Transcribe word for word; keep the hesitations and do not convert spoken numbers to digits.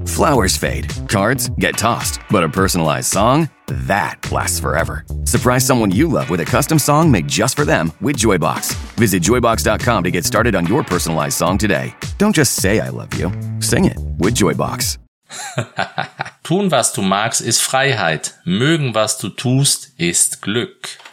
Flowers fade, cards get tossed, but a personalized song, that lasts forever. Surprise someone you love with a custom song made just for them with Joybox. Visit joybox dot com to get started on your personalized song today. Don't just say I love you. Sing it with Joybox. Tun, was du magst, ist Freiheit. Mögen, was du tust, ist Glück.